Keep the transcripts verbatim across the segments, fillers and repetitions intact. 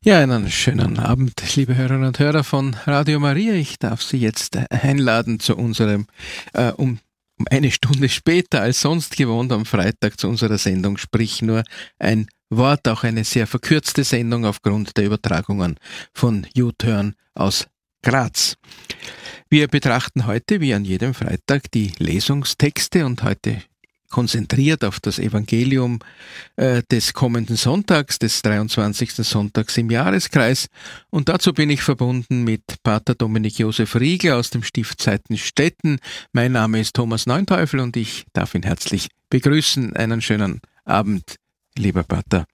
Ja, einen schönen Abend, liebe Hörerinnen und Hörer von Radio Maria. Ich darf Sie jetzt einladen zu unserem, äh, um, um eine Stunde später als sonst gewohnt am Freitag zu unserer Sendung Sprich nur ein Wort, auch eine sehr verkürzte Sendung aufgrund der Übertragungen von U-Turn aus Graz. Wir betrachten heute, wie an jedem Freitag, die Lesungstexte und heute konzentriert auf das Evangelium äh, des kommenden Sonntags, des dreiundzwanzigsten Sonntags im Jahreskreis. Und dazu bin ich verbunden mit Pater Dominik Josef Riegler aus dem Stift Seitenstetten. Mein Name ist Thomas Neunteufel und ich darf ihn herzlich begrüßen. Einen schönen Abend, lieber Pater.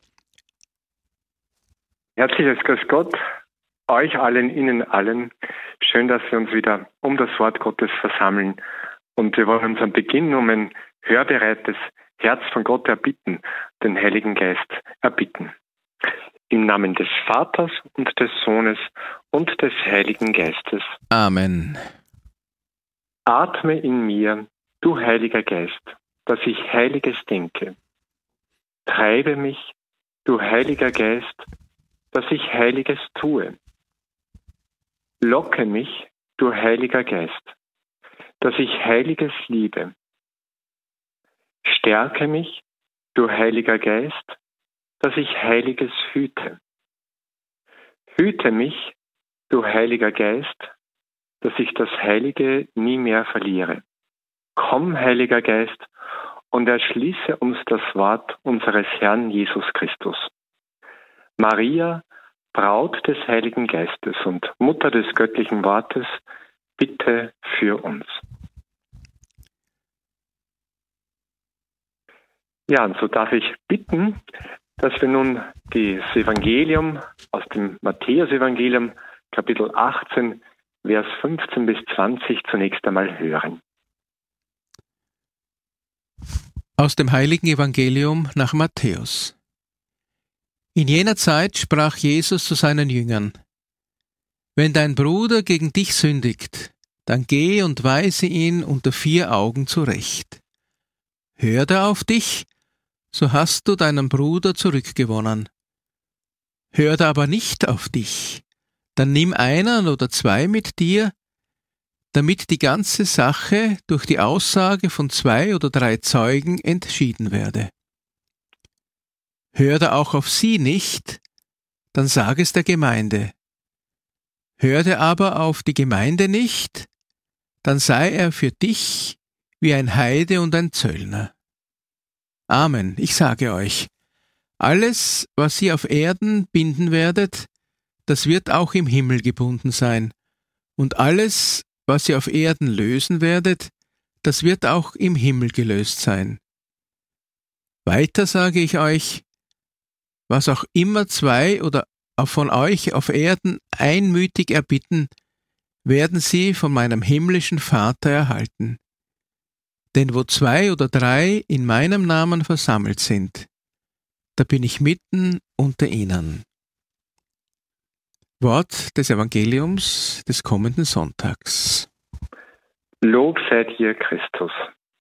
Herzliches Grüß Gott, euch allen, Ihnen allen. Schön, dass wir uns wieder um das Wort Gottes versammeln. Und wir wollen uns am Beginn um ein hörbereites Herz von Gott erbitten, den Heiligen Geist erbitten. Im Namen des Vaters und des Sohnes und des Heiligen Geistes. Amen. Atme in mir, du Heiliger Geist, dass ich Heiliges denke. Treibe mich, du Heiliger Geist, dass ich Heiliges tue. Locke mich, du Heiliger Geist, dass ich Heiliges liebe. Stärke mich, du Heiliger Geist, dass ich Heiliges hüte. Hüte mich, du Heiliger Geist, dass ich das Heilige nie mehr verliere. Komm, Heiliger Geist, und erschließe uns das Wort unseres Herrn Jesus Christus. Maria, Braut des Heiligen Geistes und Mutter des göttlichen Wortes, bitte für uns. Ja, und so darf ich bitten, dass wir nun das Evangelium aus dem Matthäus-Evangelium, Kapitel achtzehn, Vers fünfzehn bis zwanzig zunächst einmal hören. Aus dem Heiligen Evangelium nach Matthäus. In jener Zeit sprach Jesus zu seinen Jüngern: Wenn dein Bruder gegen dich sündigt, dann geh und weise ihn unter vier Augen zurecht. Hört er auf dich, so hast du deinen Bruder zurückgewonnen. Hört er aber nicht auf dich, dann nimm einen oder zwei mit dir, damit die ganze Sache durch die Aussage von zwei oder drei Zeugen entschieden werde. Hört er auch auf sie nicht, dann sag es der Gemeinde. Hört er aber auf die Gemeinde nicht, dann sei er für dich wie ein Heide und ein Zöllner. Amen, ich sage euch, alles, was ihr auf Erden binden werdet, das wird auch im Himmel gebunden sein, und alles, was ihr auf Erden lösen werdet, das wird auch im Himmel gelöst sein. Weiter sage ich euch, was auch immer zwei oder von euch auf Erden einmütig erbitten, werden sie von meinem himmlischen Vater erhalten. Denn wo zwei oder drei in meinem Namen versammelt sind, da bin ich mitten unter ihnen. Wort des Evangeliums des kommenden Sonntags. Lob sei dir, Christus.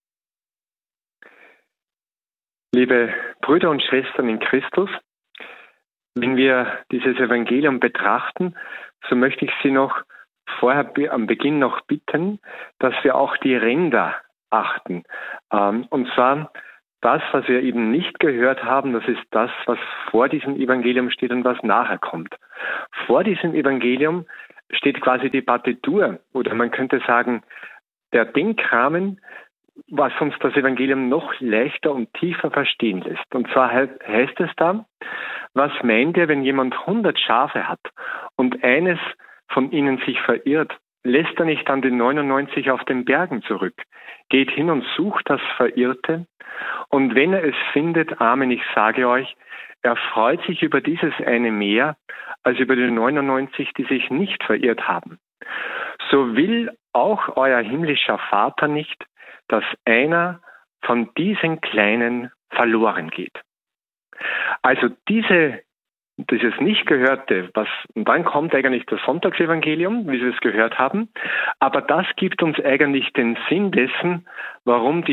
Liebe Brüder und Schwestern in Christus, wenn wir dieses Evangelium betrachten, so möchte ich Sie noch vorher am Beginn noch bitten, dass wir auch die Ränder achten. Und zwar das, was wir eben nicht gehört haben, das ist das, was vor diesem Evangelium steht und was nachher kommt. Vor diesem Evangelium steht quasi die Partitur oder man könnte sagen, der Denkrahmen, was uns das Evangelium noch leichter und tiefer verstehen lässt. Und zwar heißt es da, was meint ihr, wenn jemand hundert Schafe hat und eines von ihnen sich verirrt? Lässt er nicht dann die neunundneunzig auf den Bergen zurück, geht hin und sucht das Verirrte, und wenn er es findet, Amen, ich sage euch, er freut sich über dieses eine mehr, als über die neunundneunzig, die sich nicht verirrt haben. So will auch euer himmlischer Vater nicht, dass einer von diesen Kleinen verloren geht. Also diese Dieses Nicht-Gehörte, was, und dann kommt eigentlich das Sonntagsevangelium, wie wir es gehört haben, aber das gibt uns eigentlich den Sinn dessen, warum die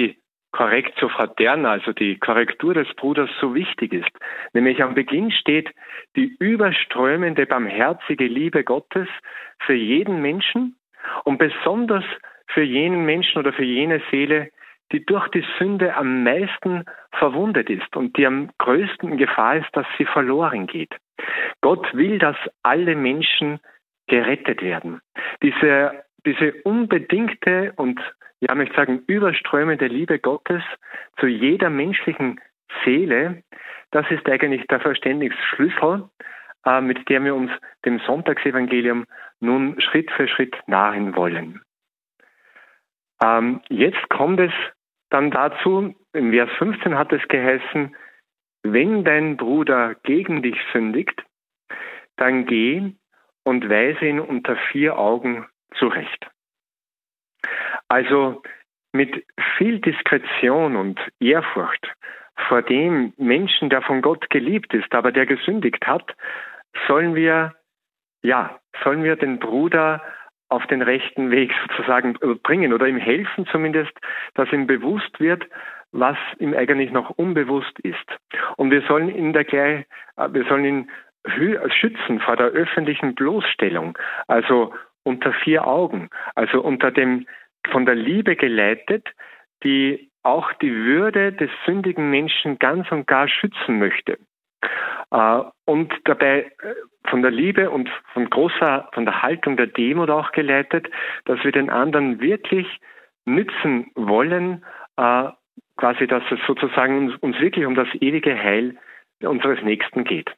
Correctio fraterna, also die Korrektur des Bruders, so wichtig ist. Nämlich am Beginn steht die überströmende, barmherzige Liebe Gottes für jeden Menschen und besonders für jenen Menschen oder für jene Seele, die durch die Sünde am meisten verwundet ist und die am größten in Gefahr ist, dass sie verloren geht. Gott will, dass alle Menschen gerettet werden. Diese, diese unbedingte und, ja, möchte ich sagen, überströmende Liebe Gottes zu jeder menschlichen Seele, das ist eigentlich der Verständnisschlüssel, äh, mit dem wir uns dem Sonntagsevangelium nun Schritt für Schritt nahen wollen. Ähm, jetzt kommt es dann dazu, im Vers fünfzehn hat es geheißen, wenn dein Bruder gegen dich sündigt, dann geh und weise ihn unter vier Augen zurecht. Also mit viel Diskretion und Ehrfurcht vor dem Menschen, der von Gott geliebt ist, aber der gesündigt hat, sollen wir, ja, sollen wir den Bruder auf den rechten Weg sozusagen bringen oder ihm helfen zumindest, dass ihm bewusst wird, was ihm eigentlich noch unbewusst ist. Und wir sollen ihn da gleich, wir sollen ihn schützen vor der öffentlichen Bloßstellung, also unter vier Augen, also unter dem, von der Liebe geleitet, die auch die Würde des sündigen Menschen ganz und gar schützen möchte. Und dabei von der Liebe und von großer, von der Haltung der Demut auch geleitet, dass wir den anderen wirklich nützen wollen, quasi, dass es sozusagen uns, uns wirklich um das ewige Heil unseres Nächsten geht.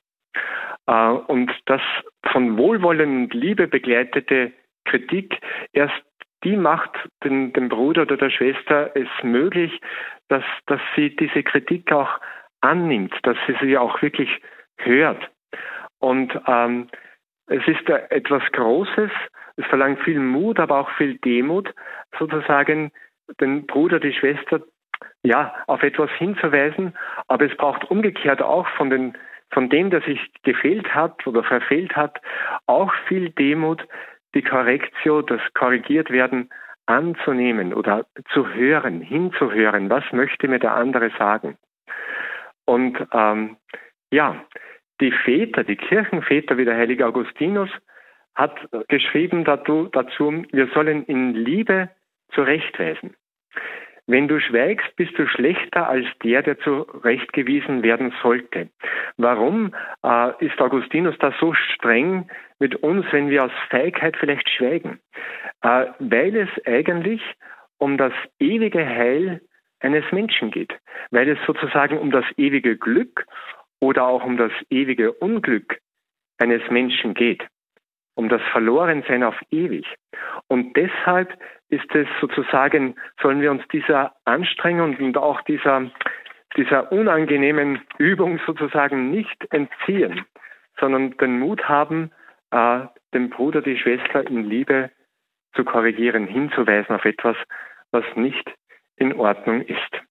Und das von Wohlwollen und Liebe begleitete Kritik, erst die macht den, dem Bruder oder der Schwester es möglich, dass, dass sie diese Kritik auch annimmt, dass sie sie auch wirklich hört. Und ähm, es ist etwas Großes, es verlangt viel Mut, aber auch viel Demut, sozusagen den Bruder, die Schwester, ja, auf etwas hinzuweisen. Aber es braucht umgekehrt auch von, den, von dem, der sich gefehlt hat oder verfehlt hat, auch viel Demut, die Correctio, das korrigiert werden, anzunehmen oder zu hören, hinzuhören. Was möchte mir der andere sagen? Und ähm, ja, die Väter, die Kirchenväter, wie der heilige Augustinus, hat geschrieben dazu, dazu, wir sollen in Liebe zurechtweisen. Wenn du schweigst, bist du schlechter als der, der zurechtgewiesen werden sollte. Warum äh, ist Augustinus da so streng mit uns, wenn wir aus Feigheit vielleicht schweigen? Äh, weil es eigentlich um das ewige Heil eines Menschen geht. Weil es sozusagen um das ewige Glück oder auch um das ewige Unglück eines Menschen geht. Um das Verlorensein auf ewig. Und deshalb ist es sozusagen, sollen wir uns dieser Anstrengung und auch dieser, dieser unangenehmen Übung sozusagen nicht entziehen, sondern den Mut haben, äh, den Bruder, die Schwester in Liebe zu korrigieren, hinzuweisen auf etwas, was nicht in Ordnung ist.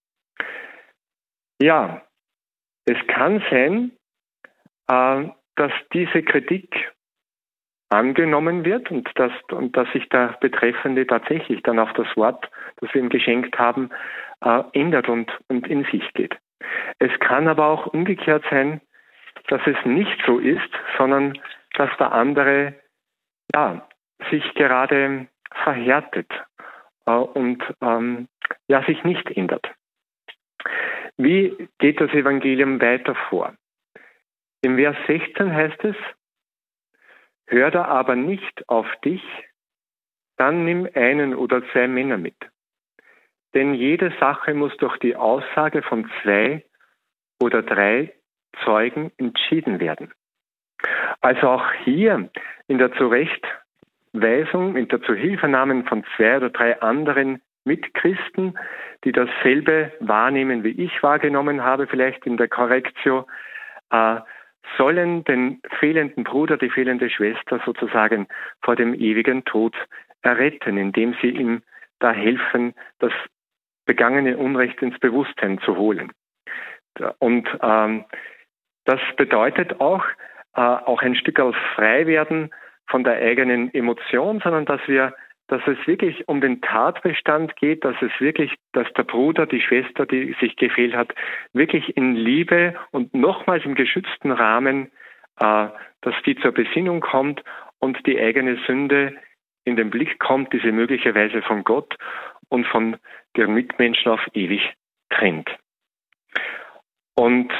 Ja, es kann sein, äh, dass diese Kritik angenommen wird und dass, und dass sich der Betreffende tatsächlich dann auf das Wort, das wir ihm geschenkt haben, äh, ändert und, und in sich geht. Es kann aber auch umgekehrt sein, dass es nicht so ist, sondern dass der andere ja, sich gerade verhärtet äh, und ähm, ja, sich nicht ändert. Wie geht das Evangelium weiter vor? Im Vers sechzehn heißt es, hör da aber nicht auf dich, dann nimm einen oder zwei Männer mit. Denn jede Sache muss durch die Aussage von zwei oder drei Zeugen entschieden werden. Also auch hier in der Zurechtweisung, in der Zuhilfenahme von zwei oder drei anderen Mitchristen, die dasselbe wahrnehmen, wie ich wahrgenommen habe, vielleicht in der Correctio, äh, sollen den fehlenden Bruder, die fehlende Schwester sozusagen vor dem ewigen Tod erretten, indem sie ihm da helfen, das begangene Unrecht ins Bewusstsein zu holen. Und ähm, das bedeutet auch, äh, auch ein Stück aus frei werden von der eigenen Emotion, sondern dass wir dass es wirklich um den Tatbestand geht, dass es wirklich, dass der Bruder, die Schwester, die sich gefehlt hat, wirklich in Liebe und nochmals im geschützten Rahmen, äh, dass die zur Besinnung kommt und die eigene Sünde in den Blick kommt, die sie möglicherweise von Gott und von den Mitmenschen auf ewig trennt. Und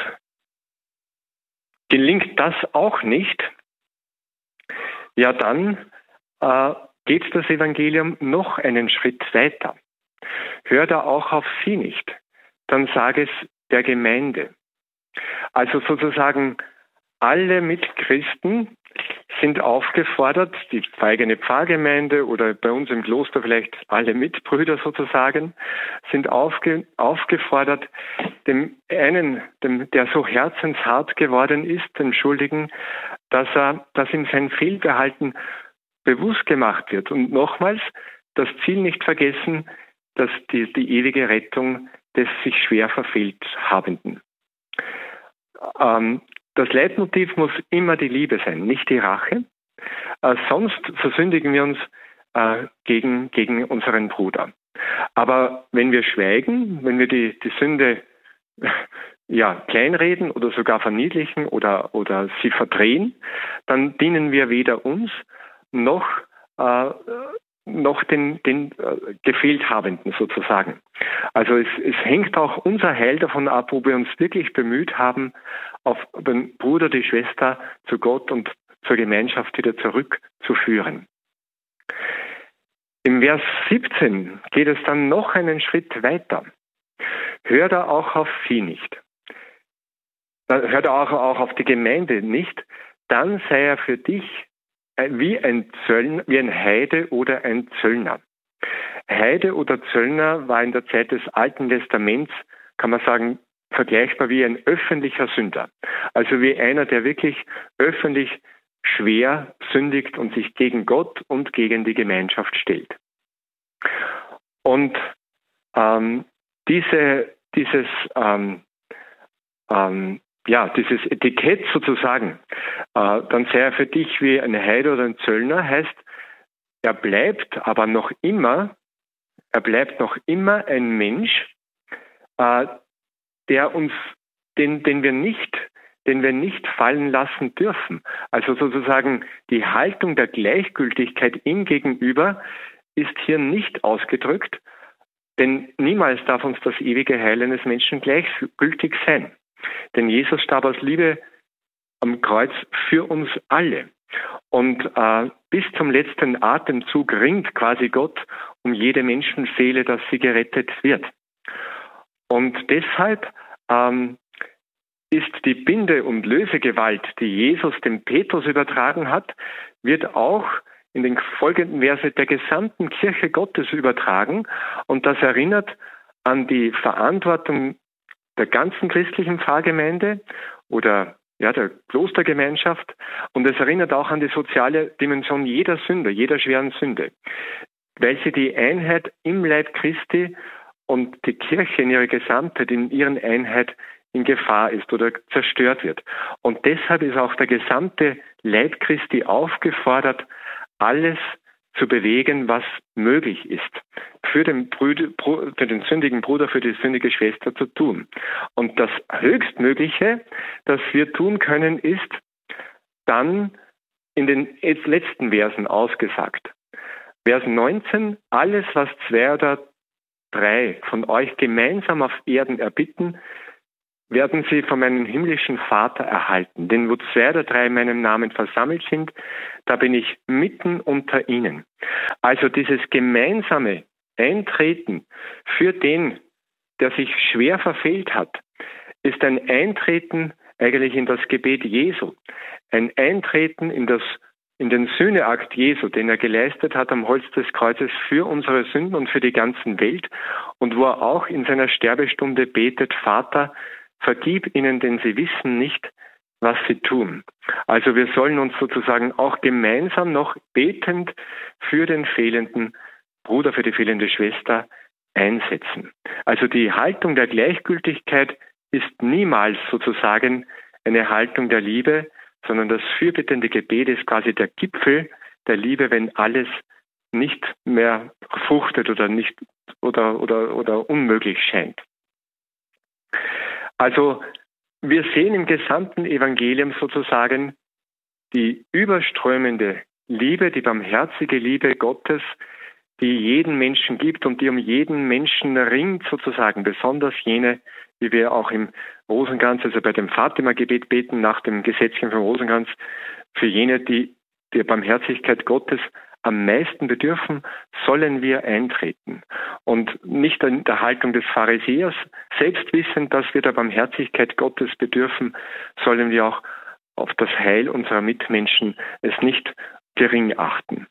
gelingt das auch nicht, ja dann äh, geht das Evangelium noch einen Schritt weiter. Hör da auch auf sie nicht, dann sage es der Gemeinde. Also sozusagen alle Mitchristen sind aufgefordert, die eigene Pfarrgemeinde oder bei uns im Kloster vielleicht alle Mitbrüder sozusagen, sind aufge, aufgefordert, dem einen, dem, der so herzenshart geworden ist, dem Schuldigen, dass er, dass ihm sein Fehlverhalten bewusst gemacht wird. Und nochmals, das Ziel nicht vergessen, dass die, die ewige Rettung des sich schwer verfehlt Habenden. Ähm, Das Leitmotiv muss immer die Liebe sein, nicht die Rache. Äh, sonst versündigen wir uns äh, gegen, gegen unseren Bruder. Aber wenn wir schweigen, wenn wir die, die Sünde ja, kleinreden oder sogar verniedlichen oder, oder sie verdrehen, dann dienen wir weder uns noch, äh, noch den, den äh, Gefehlthabenden sozusagen. Also es, es hängt auch unser Heil davon ab, ob wir uns wirklich bemüht haben, auf den Bruder, die Schwester zu Gott und zur Gemeinschaft wieder zurückzuführen. Im Vers siebzehn geht es dann noch einen Schritt weiter. Hör da auch auf sie nicht. Hör da auch, auch auf die Gemeinde nicht. Dann sei er für dich wie ein Zöllner, wie ein Heide oder ein Zöllner. Heide oder Zöllner war in der Zeit des Alten Testaments, kann man sagen, vergleichbar wie ein öffentlicher Sünder. Also wie einer, der wirklich öffentlich schwer sündigt und sich gegen Gott und gegen die Gemeinschaft stellt. Und ähm, diese, dieses, ähm, ähm, ja, dieses Etikett sozusagen, äh, dann sei er für dich wie ein Heide oder ein Zöllner, heißt, er bleibt aber noch immer, er bleibt noch immer ein Mensch, äh, der uns, den, den wir nicht, den wir nicht fallen lassen dürfen. Also sozusagen die Haltung der Gleichgültigkeit ihm gegenüber ist hier nicht ausgedrückt, denn niemals darf uns das ewige Heil eines Menschen gleichgültig sein. Denn Jesus starb aus Liebe am Kreuz für uns alle. Und äh, bis zum letzten Atemzug ringt quasi Gott um jede Menschenseele, dass sie gerettet wird. Und deshalb ähm, ist die Binde- und Lösegewalt, die Jesus dem Petrus übertragen hat, wird auch in den folgenden Versen der gesamten Kirche Gottes übertragen. Und das erinnert an die Verantwortung der ganzen christlichen Pfarrgemeinde oder ja, der Klostergemeinschaft. Und es erinnert auch an die soziale Dimension jeder Sünde, jeder schweren Sünde, welche die Einheit im Leib Christi und die Kirche in ihrer Gesamtheit, in ihren Einheit in Gefahr ist oder zerstört wird. Und deshalb ist auch der gesamte Leib Christi aufgefordert, alles zu bewegen, was möglich ist, für den, Brüder, für den sündigen Bruder, für die sündige Schwester zu tun. Und das Höchstmögliche, das wir tun können, ist dann in den letzten Versen ausgesagt. Vers neunzehn, alles, was zwei oder drei von euch gemeinsam auf Erden erbitten, werden sie von meinem himmlischen Vater erhalten. Denn wo zwei oder drei in meinem Namen versammelt sind, da bin ich mitten unter ihnen. Also dieses gemeinsame Eintreten für den, der sich schwer verfehlt hat, ist ein Eintreten eigentlich in das Gebet Jesu. Ein Eintreten in, das, in den Sühneakt Jesu, den er geleistet hat am Holz des Kreuzes für unsere Sünden und für die ganze Welt. Und wo er auch in seiner Sterbestunde betet, Vater, vergib ihnen, denn sie wissen nicht, was sie tun. Also wir sollen uns sozusagen auch gemeinsam noch betend für den fehlenden Bruder, für die fehlende Schwester einsetzen. Also die Haltung der Gleichgültigkeit ist niemals sozusagen eine Haltung der Liebe, sondern das fürbittende Gebet ist quasi der Gipfel der Liebe, wenn alles nicht mehr fruchtet oder nicht oder, oder, oder unmöglich scheint. Also wir sehen im gesamten Evangelium sozusagen die überströmende Liebe, die barmherzige Liebe Gottes, die jeden Menschen gibt und die um jeden Menschen ringt sozusagen, besonders jene, wie wir auch im Rosenkranz, also bei dem Fatima-Gebet beten, nach dem Gesetzchen vom Rosenkranz, für jene, die der Barmherzigkeit Gottes am meisten bedürfen, sollen wir eintreten. Und nicht in der Haltung des Pharisäers, selbst wissend, dass wir der Barmherzigkeit Gottes bedürfen, sollen wir auch auf das Heil unserer Mitmenschen es nicht gering achten.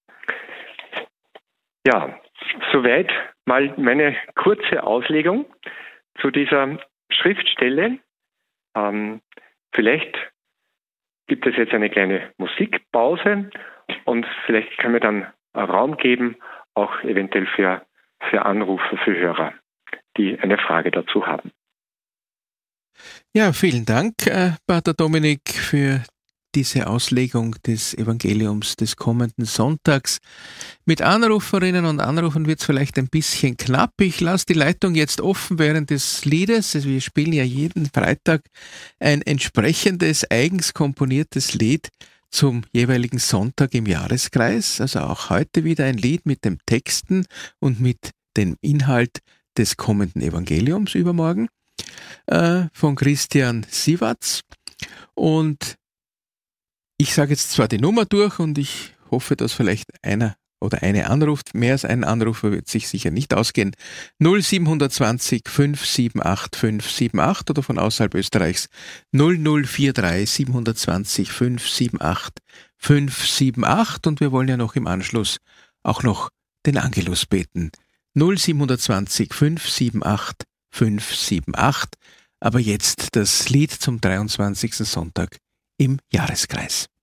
Ja, soweit mal meine kurze Auslegung zu dieser Schriftstelle. Ähm, vielleicht gibt es jetzt eine kleine Musikpause und vielleicht können wir dann Raum geben, auch eventuell für, für Anrufe, für Hörer, die eine Frage dazu haben. Ja, vielen Dank, äh, Pater Dominik, für diese Auslegung des Evangeliums des kommenden Sonntags. Mit Anruferinnen und Anrufern wird es vielleicht ein bisschen knapp. Ich lasse die Leitung jetzt offen während des Liedes. Also wir spielen ja jeden Freitag ein entsprechendes, eigens komponiertes Lied zum jeweiligen Sonntag im Jahreskreis. Also auch heute wieder ein Lied mit dem Texten und mit dem Inhalt des kommenden Evangeliums übermorgen äh, von Christian Siewatz. Und ich sage jetzt zwar die Nummer durch und ich hoffe, dass vielleicht einer oder eine anruft. Mehr als ein Anrufer wird sich sicher nicht ausgehen. null sieben zwei null fünf sieben acht fünf sieben acht oder von außerhalb Österreichs null null vier drei sieben zwei null fünf sieben acht fünf sieben acht und wir wollen ja noch im Anschluss auch noch den Angelus beten. null sieben zwei null fünf sieben acht fünf sieben acht. Aber jetzt das Lied zum dreiundzwanzigsten Sonntag im Jahreskreis.